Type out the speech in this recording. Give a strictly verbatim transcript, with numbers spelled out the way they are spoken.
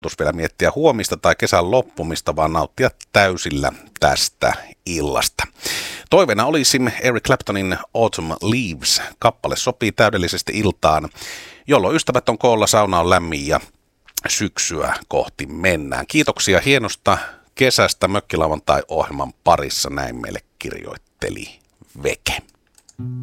tarkoitus vielä miettiä huomista tai kesän loppumista, vaan nauttia täysillä tästä illasta. Toiveena olisi Eric Claptonin Autumn Leaves. Kappale sopii täydellisesti iltaan, jolloin ystävät on koolla, sauna on lämmin ja syksyä kohti mennään. Kiitoksia hienosta kesästä Mökkilauantai-ohjelman parissa, näin meille kirjoitteli Veke.